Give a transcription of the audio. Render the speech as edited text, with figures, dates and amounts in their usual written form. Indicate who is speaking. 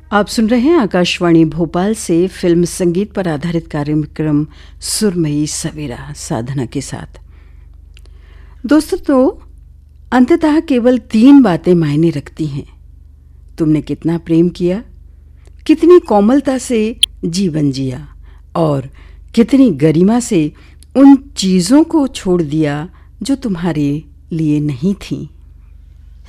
Speaker 1: आप सुन रहे हैं आकाशवाणी भोपाल से फिल्म संगीत पर आधारित कार्यक्रम सुरमई सवेरा साधना के साथ। दोस्तों, तो अंततः केवल 3 बातें मायने रखती हैं। तुमने कितना प्रेम किया, कितनी कोमलता से जीवन जिया और कितनी गरिमा से उन चीज़ों को छोड़ दिया जो तुम्हारे लिए नहीं थीं।